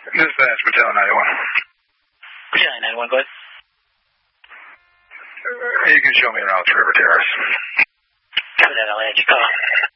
Dispatch, Battalion 91. Battalion 91, go ahead. You can show me around to River Terrace. Copy that, I'll add your call.